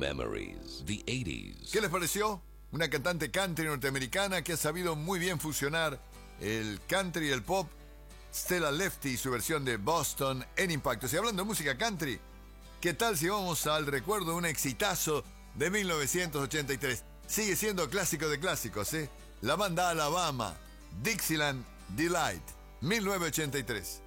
memories, the 80s. ¿Qué les pareció? Una cantante country norteamericana que ha sabido muy bien fusionar el country y el pop. Stella Lefty y su versión de Boston en Impactos. Y hablando de música country, ¿qué tal si vamos al recuerdo de un exitazo de 1983? Sigue siendo clásico de clásicos, ¿eh? La banda Alabama, Dixieland Delight, 1983.